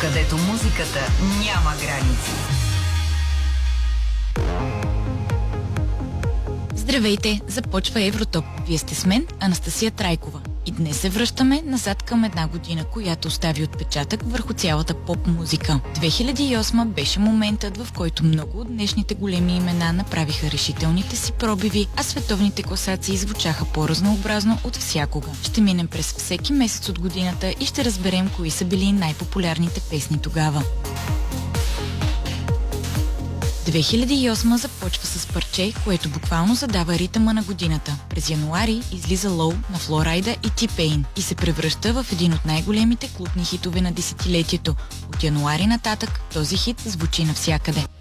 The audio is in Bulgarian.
където музиката няма граници. Здравейте! Започва Евротоп. Вие сте с мен, Анастасия Трайкова. И днес се връщаме назад към една година, която остави отпечатък върху цялата поп-музика. 2008 беше моментът, в който много от днешните големи имена направиха решителните си пробиви, а световните класации звучаха по-разнообразно от всякога. Ще минем през всеки месец от годината и ще разберем кои са били най-популярните песни тогава. 2008 започва с парче, което буквално задава ритъма на годината. През януари излиза Low на Фло Райда и T-Pain и се превръща в един от най-големите клубни хитове на десетилетието. От януари нататък този хит звучи навсякъде.